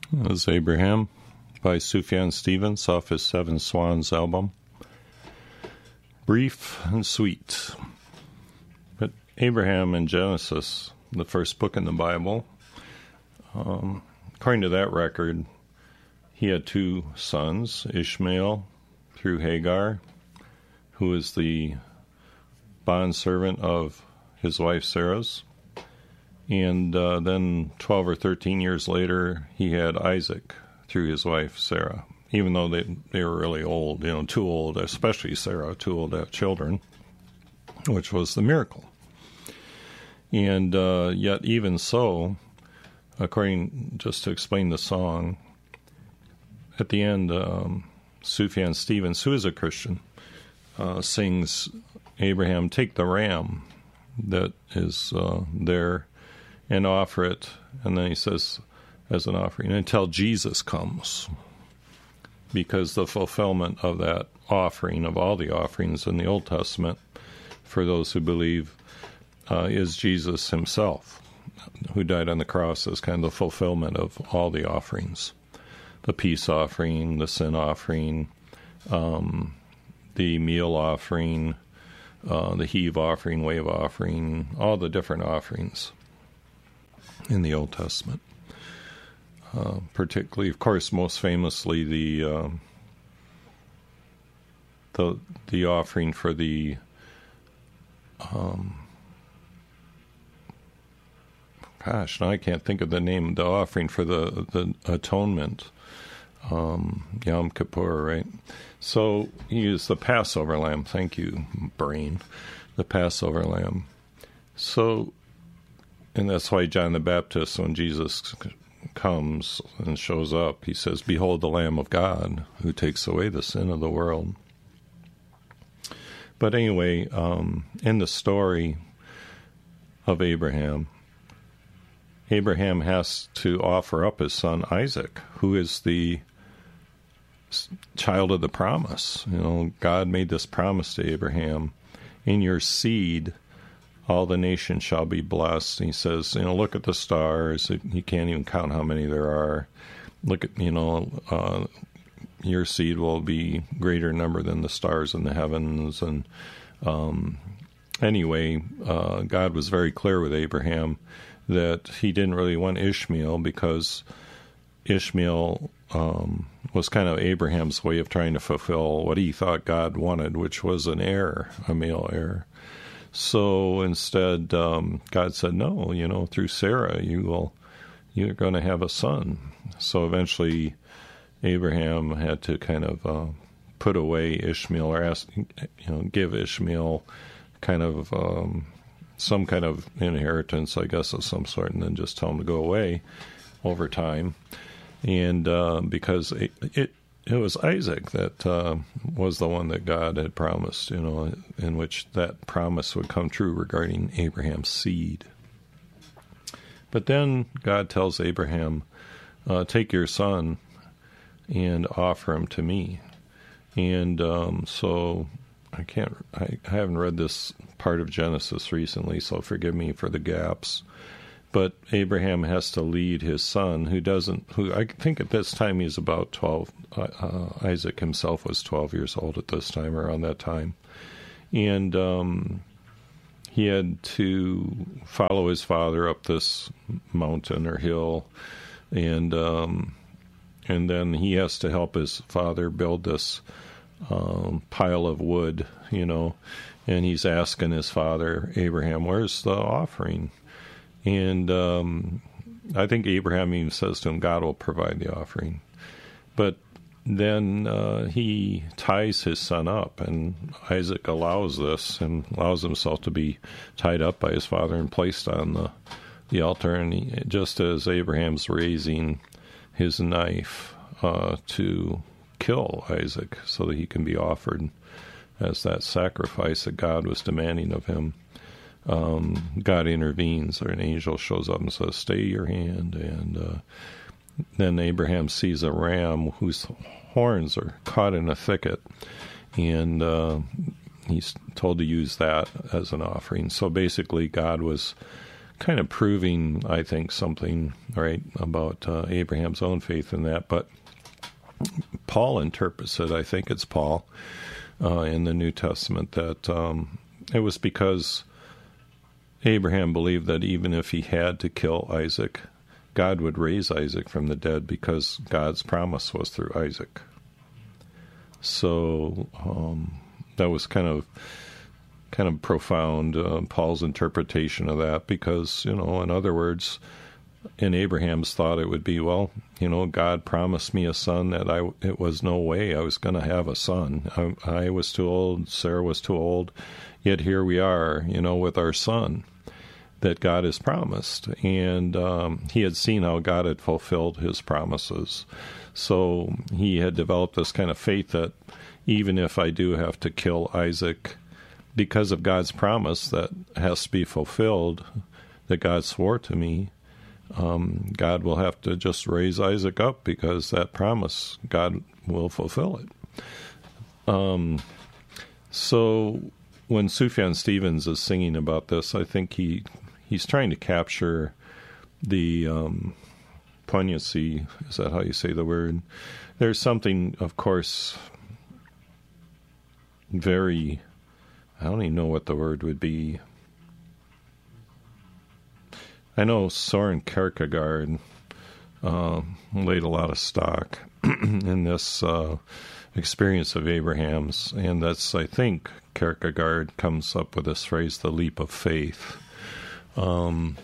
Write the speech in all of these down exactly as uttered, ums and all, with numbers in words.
That was Abraham by Sufjan Stevens off his Seven Swans album. Brief and sweet. But Abraham in Genesis, the first book in the Bible, um, according to that record, he had two sons, Ishmael through Hagar, who is the bondservant of his wife Sarah's. And uh, then twelve or thirteen years later, he had Isaac through his wife Sarah, even though they, they were really old, you know, too old, especially Sarah, too old to have children, which was the miracle. And uh, yet even so, according, just to explain the song, at the end, um, Sufjan Stevens, who is a Christian, uh, sings, Abraham, take the ram that is uh, there and offer it. And then he says, as an offering, until Jesus comes. Because the fulfillment of that offering, of all the offerings in the Old Testament, for those who believe, uh, is Jesus himself, who died on the cross as kind of the fulfillment of all the offerings. The peace offering, the sin offering, um, the meal offering, uh, the heave offering, wave offering, all the different offerings in the Old Testament. Uh, particularly, of course, most famously the um, the the offering for the um, gosh, now I can't think of the name. The offering for the the atonement, um, Yom Kippur, right? So he used the Passover lamb. Thank you, brain. The Passover lamb. So, and that's why John the Baptist, when Jesus comes and shows up, he says, behold the Lamb of God who takes away the sin of the world. But anyway, um, in the story of Abraham, Abraham has to offer up his son Isaac, who is the child of the promise. You know, God made this promise to Abraham, in your seed all the nations shall be blessed. And he says, you know, look at the stars. You can't even count how many there are. Look at, you know, uh, your seed will be greater number than the stars in the heavens. And um, anyway, uh, God was very clear with Abraham that he didn't really want Ishmael, because Ishmael um, was kind of Abraham's way of trying to fulfill what he thought God wanted, which was an heir, a male heir. So instead, um, God said, no, you know, through Sarah, you will, you're going to have a son. So eventually, Abraham had to kind of uh, put away Ishmael, or ask, you know, give Ishmael kind of um, some kind of inheritance, I guess, of some sort, and then just tell him to go away over time. And uh, because it, it It was Isaac that uh, was the one that God had promised, you know, in which that promise would come true regarding Abraham's seed. But then God tells Abraham, uh, take your son and offer him to me. And um, so I can't, I, I haven't read this part of Genesis recently, so forgive me for the gaps. But Abraham has to lead his son, who doesn't, who I think at this time he's about twelve. Uh, Isaac himself was twelve years old at this time, around that time. And um, he had to follow his father up this mountain or hill. And um, and then he has to help his father build this um, pile of wood, you know. And he's asking his father, Abraham, where's the offering? And um, I think Abraham even says to him, God will provide the offering. But then uh, he ties his son up, and Isaac allows this and allows himself to be tied up by his father and placed on the, the altar. And he, just as Abraham's raising his knife uh, to kill Isaac so that he can be offered as that sacrifice that God was demanding of him, Um, God intervenes, or an angel shows up and says, stay your hand. And uh, then Abraham sees a ram whose horns are caught in a thicket, and uh, he's told to use that as an offering. So basically God was kind of proving, I think, something, right, about uh, Abraham's own faith in that. But Paul interprets it, I think it's Paul, uh, in the New Testament, that um, it was because Abraham believed that even if he had to kill Isaac, God would raise Isaac from the dead because God's promise was through Isaac. So um, that was kind of kind of profound, uh, Paul's interpretation of that, because, you know, in other words, in Abraham's thought, it would be, well, you know, God promised me a son that I, it was no way I was going to have a son. I, I was too old, Sarah was too old, yet here we are, you know, with our son that God has promised. And um, he had seen how God had fulfilled his promises. So he had developed this kind of faith that even if I do have to kill Isaac, because of God's promise that has to be fulfilled, that God swore to me, um, God will have to just raise Isaac up because that promise, God will fulfill it. Um, so when Sufjan Stevens is singing about this, I think he he's trying to capture the um, poignancy, is that how you say the word? There's something, of course, very... I don't even know what the word would be. I know Soren Kierkegaard uh, laid a lot of stock in this uh, experience of Abraham's, and that's, I think, Kierkegaard comes up with this phrase, the leap of faith. Um,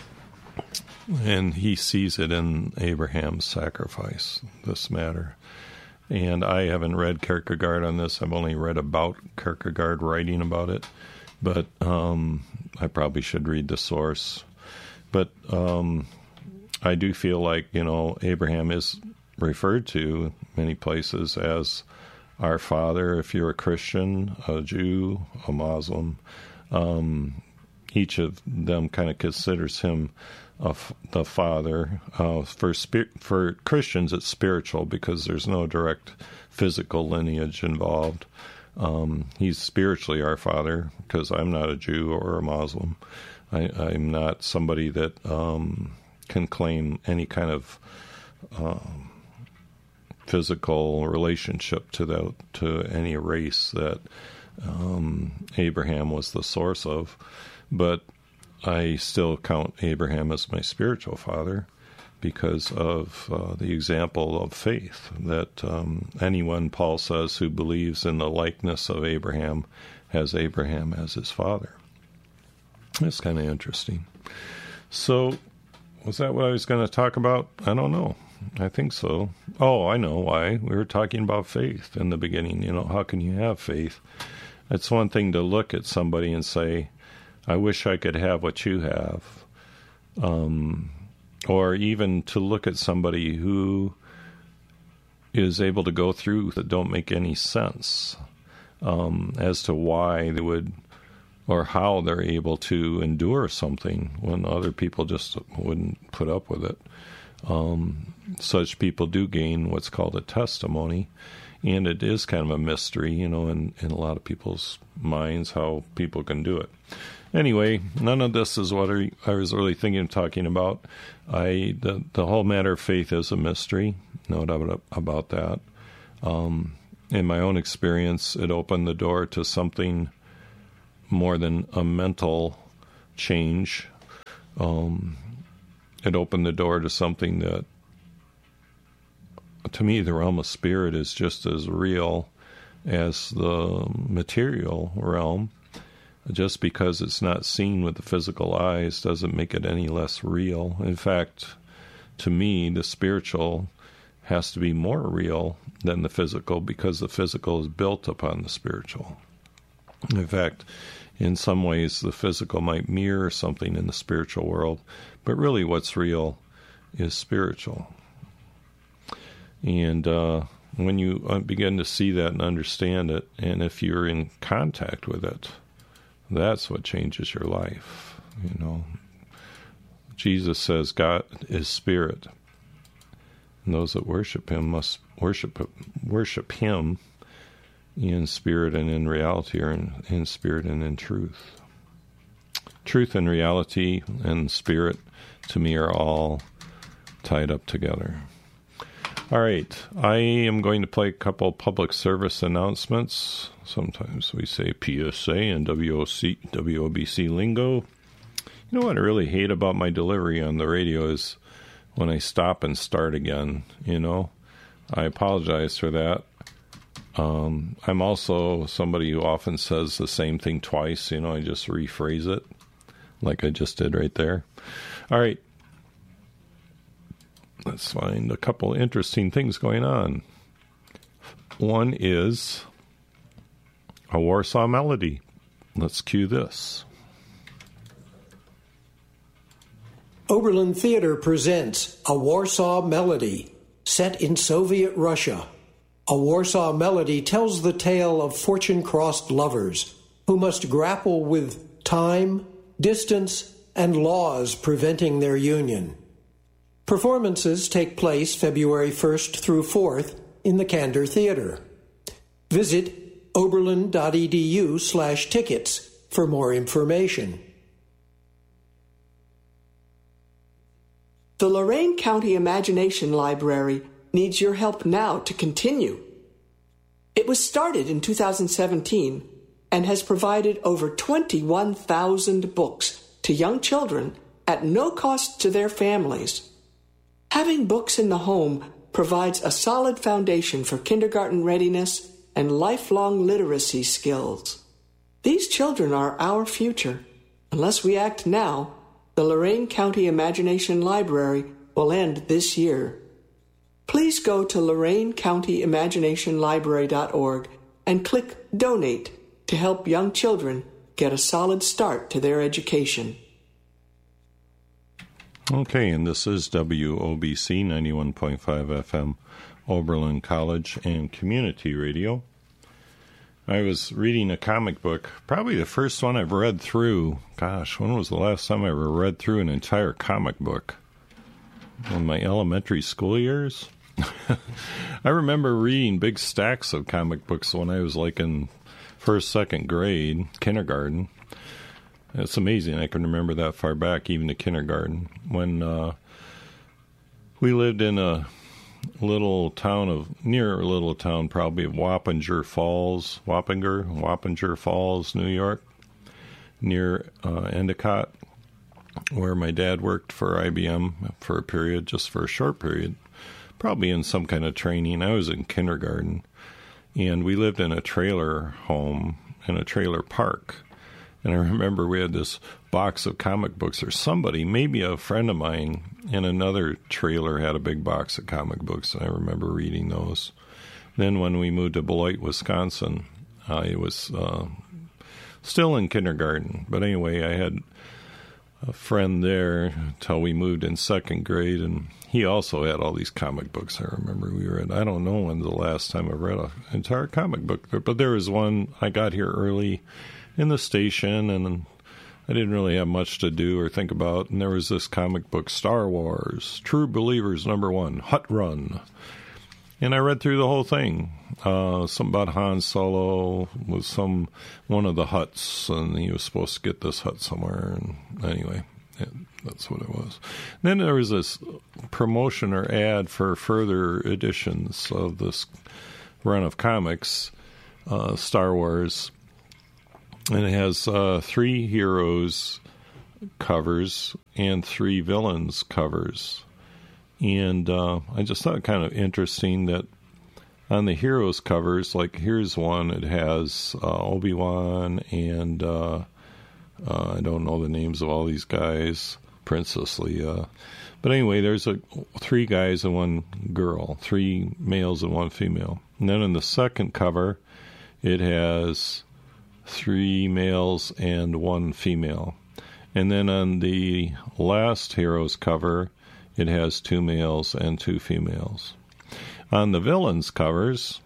and he sees it in Abraham's sacrifice, this matter. And I haven't read Kierkegaard on this. I've only read about Kierkegaard writing about it. But um, I probably should read the source. But um, I do feel like, you know, Abraham is referred to many places as our father. If you're a Christian, a Jew, a Muslim, um, each of them kind of considers him of the father. Uh, for spir- for Christians, it's spiritual because there's no direct physical lineage involved. Um, he's spiritually our father because I'm not a Jew or a Muslim. I, I'm not somebody that um, can claim any kind of um, physical relationship to the, to any race that um, Abraham was the source of. But I still count Abraham as my spiritual father because of uh, the example of faith that um, anyone, Paul says, who believes in the likeness of Abraham has Abraham as his father. That's kind of interesting. So, was that what I was going to talk about? I don't know. I think so. Oh, I know why. We were talking about faith in the beginning. You know, how can you have faith? It's one thing to look at somebody and say, I wish I could have what you have. Um, or even to look at somebody who is able to go through that don't make any sense um, as to why they would, or how they're able to endure something when other people just wouldn't put up with it. Um, such people do gain what's called a testimony, and it is kind of a mystery, you know, in, in a lot of people's minds how people can do it. Anyway, none of this is what I, I was really thinking of talking about. I the, the whole matter of faith is a mystery, no doubt about that. Um, in my own experience, it opened the door to something more than a mental change. Um, it opened the door to something that, to me, the realm of spirit is just as real as the material realm. Just because it's not seen with the physical eyes doesn't make it any less real. In fact, to me, the spiritual has to be more real than the physical because the physical is built upon the spiritual. In fact, in some ways, the physical might mirror something in the spiritual world, but really what's real is spiritual. And uh, when you begin to see that and understand it, and if you're in contact with it, that's what changes your life, you know. Jesus says God is spirit, and those that worship him must worship worship him in spirit and in reality, or in, in spirit and in truth. truth and reality and spirit, to me, are all tied up together. All right, I am going to play a couple public service announcements. Sometimes we say P S A and W O C, W O B C lingo. You know what I really hate about my delivery on the radio is when I stop and start again, you know. I apologize for that. Um, I'm also somebody who often says the same thing twice, you know, I just rephrase it like I just did right there. All right. Let's find a couple interesting things going on. One is a Warsaw Melody. Let's cue this. Oberlin Theater presents A Warsaw Melody, set in Soviet Russia. A Warsaw Melody tells the tale of fortune-crossed lovers who must grapple with time, distance, and laws preventing their union. Performances take place February first through fourth in the Candor Theater. Visit oberlin.edu slash tickets for more information. The Lorain County Imagination Library needs your help now to continue. It was started in two thousand seventeen and has provided over twenty-one thousand books to young children at no cost to their families. Having books in the home provides a solid foundation for kindergarten readiness and lifelong literacy skills. These children are our future. Unless we act now, the Lorain County Imagination Library will end this year. Please go to lorain county imagination library dot org and click Donate to help young children get a solid start to their education. Okay, and this is W O B C ninety-one point five F M, Oberlin College and Community Radio. I was reading a comic book, probably the first one I've read through. Gosh, when was the last time I ever read through an entire comic book? In my elementary school years? I remember reading big stacks of comic books when I was like in first, second grade, kindergarten. It's amazing I can remember that far back, even to kindergarten. When uh, we lived in a little town of, near a little town probably of Wappinger Falls, Wappinger, Wappinger Falls, New York, near uh, Endicott, where my dad worked for I B M for a period, just for a short period, probably in some kind of training. I was in kindergarten, and we lived in a trailer home, in a trailer park. And I remember we had this box of comic books, or somebody, maybe a friend of mine in another trailer had a big box of comic books, and I remember reading those. Then when we moved to Beloit, Wisconsin, I was uh, still in kindergarten. But anyway, I had a friend there until we moved in second grade, and he also had all these comic books. I remember we read, I don't know when's the last time I read an entire comic book, but there was one. I got here early in the station, and I didn't really have much to do or think about, and there was this comic book, Star Wars, True Believers number one, Hut Run. And I read through the whole thing. Uh, something about Han Solo was some one of the huts, and he was supposed to get this hut somewhere. And anyway, it, that's what it was. And then there was this promotion or ad for further editions of this run of comics, uh, Star Wars. And it has uh, three heroes covers and three villains covers. And uh, I just thought it kind of interesting that on the heroes covers, like here's one, it has uh, Obi-Wan and uh, uh, I don't know the names of all these guys, Princess Leia. But anyway, there's a, three guys and one girl, three males and one female. And then in the second cover, it has three males and one female. And then on the last hero's cover, it has two males and two females. On the villains covers,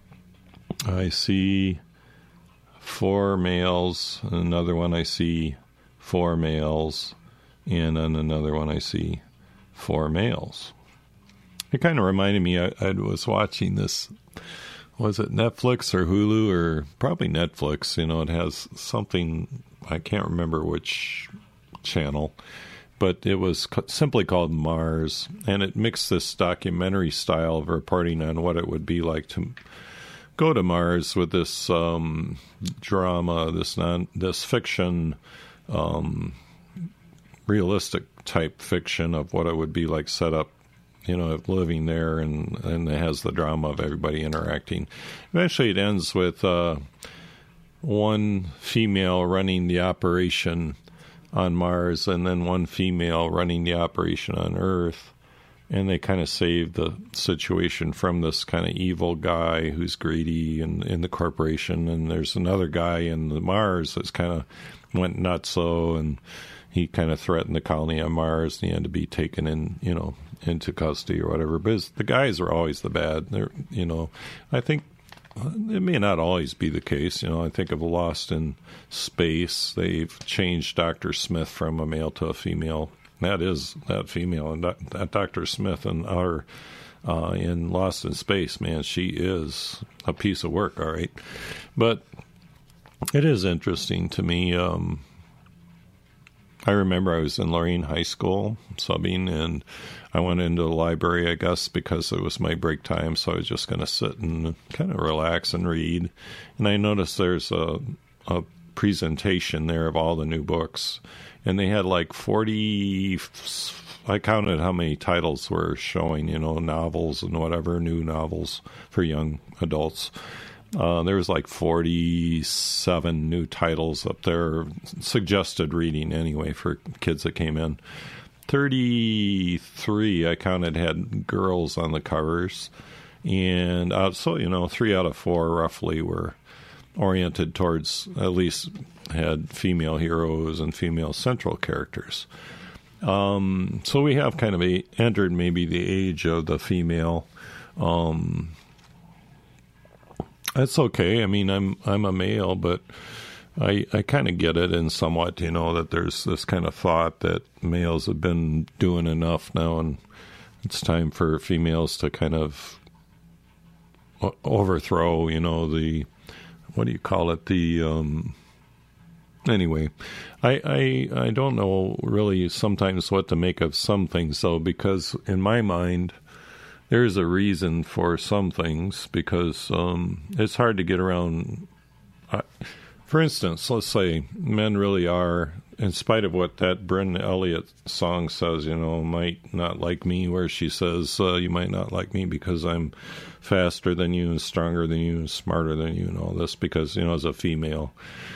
I see four males, and another one I see four males, and on another one I see four males. It kind of reminded me, I, I was watching this was it Netflix or Hulu, or probably Netflix? You know, it has something, I can't remember which channel, but it was co- simply called Mars, and it mixed this documentary style of reporting on what it would be like to go to Mars with this um, drama, this non, this fiction, um, realistic type fiction of what it would be like set up, you know, living there, and, and it has the drama of everybody interacting. Eventually it ends with uh, one female running the operation on Mars and then one female running the operation on Earth. And they kind of saved the situation from this kind of evil guy who's greedy and in the corporation. And there's another guy in the Mars that's kind of went nutso, and he kind of threatened the colony on Mars, and he had to be taken in, you know, into custody or whatever. But the guys are always the bad. They're, you know, I think it may not always be the case. You know, I think of Lost in Space. They've changed Doctor Smith from a male to a female. That is that female, and that, that Doctor Smith and our uh, in Lost in Space, man, she is a piece of work, all right. But it is interesting to me. Um, I remember I was in Lorain High School subbing, and I went into the library, I guess, because it was my break time, so I was just going to sit and kind of relax and read. And I noticed there's a, a presentation there of all the new books. And they had like forty, I counted how many titles were showing, you know, novels and whatever, new novels for young adults. Uh, there was like forty-seven new titles up there, suggested reading anyway for kids that came in. thirty-three, I counted, had girls on the covers. And uh, so, you know, three out of four roughly were oriented towards, at least had female heroes and female central characters. Um, so we have kind of a, entered maybe the age of the female. Um, that's okay. I mean, I'm I'm a male, but I I kind of get it in somewhat, you know, that there's this kind of thought that males have been doing enough now, and it's time for females to kind of overthrow, you know, the, what do you call it, the... Um, Anyway, I, I I don't know really sometimes what to make of some things, though, because in my mind, there's a reason for some things, because um, it's hard to get around. Uh, for instance, let's say men really are, in spite of what that Bryn Elliott song says, you know, might not like me, where she says, uh, you might not like me because I'm faster than you and stronger than you and smarter than you and all this, because, you know, as a female.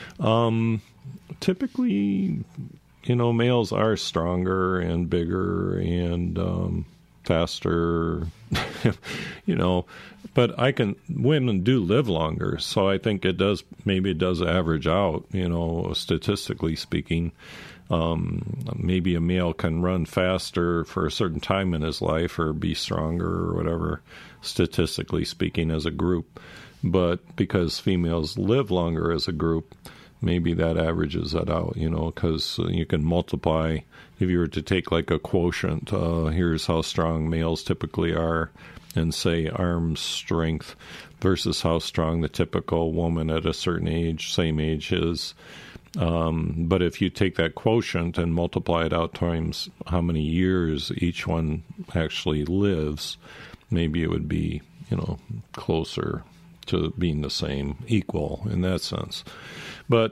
Um, typically, you know, males are stronger and bigger and um, faster, you know, but I can, women do live longer. So I think it does, maybe it does average out, you know, statistically speaking. Um, maybe a male can run faster for a certain time in his life or be stronger or whatever, statistically speaking, as a group. But because females live longer as a group, maybe that averages that out, you know, because you can multiply. If you were to take like a quotient, uh, here's how strong males typically are, and say arm strength versus how strong the typical woman at a certain age, same age is. Um, but if you take that quotient and multiply it out times how many years each one actually lives, maybe it would be, you know, closer to being the same, equal in that sense. But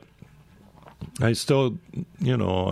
I still, you know,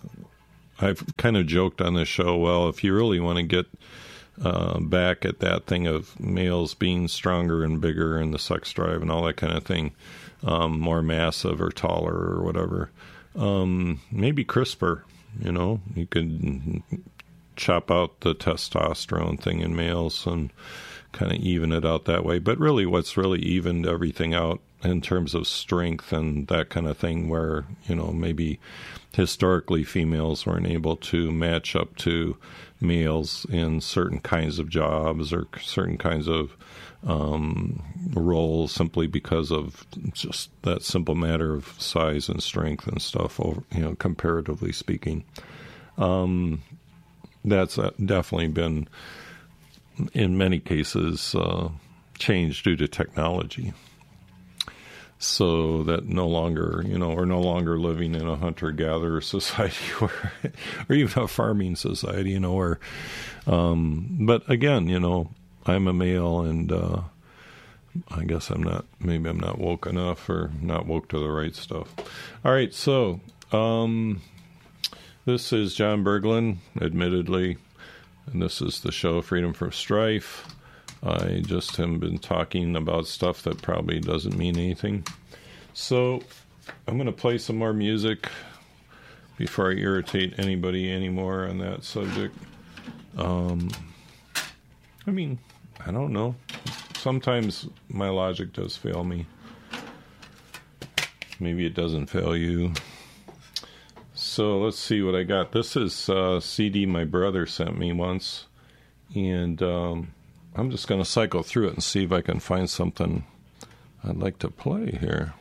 I, I've kind of joked on this show, well, if you really want to get uh, back at that thing of males being stronger and bigger and the sex drive and all that kind of thing, um, more massive or taller or whatever, um, maybe CRISPR, you know, you could chop out the testosterone thing in males and kind of even it out that way. But really what's really evened everything out in terms of strength and that kind of thing, where, you know, maybe historically females weren't able to match up to males in certain kinds of jobs or certain kinds of um, roles, simply because of just that simple matter of size and strength and stuff, over, you know, comparatively speaking. Um, that's definitely been, in many cases, uh, changed due to technology. So that no longer, you know, we're no longer living in a hunter-gatherer society or, or even a farming society, you know, or, um, but again, you know, I'm a male and, uh, I guess I'm not, maybe I'm not woke enough or not woke to the right stuff. All right. So, um, this is John Berglund, admittedly, and this is the show Freedom from Strife. I just have been talking about stuff that probably doesn't mean anything. So I'm going to play some more music before I irritate anybody anymore on that subject. Um, I mean, I don't know. Sometimes my logic does fail me. Maybe it doesn't fail you. So let's see what I got. This is a C D my brother sent me once. And um, I'm just going to cycle through it and see if I can find something I'd like to play here.